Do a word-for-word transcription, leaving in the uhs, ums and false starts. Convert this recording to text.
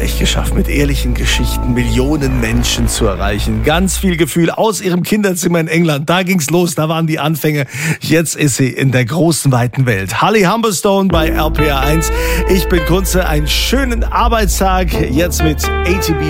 echt geschafft, mit ehrlichen Geschichten Millionen Menschen zu erreichen. Ganz viel Gefühl aus ihrem Kinderzimmer in England. Da ging's los, da waren die Anfänge. Jetzt ist sie in der großen, weiten Welt. Holly Humberstone bei R P R eins. Ich bin Kunze. Einen schönen Arbeitstag jetzt mit A T B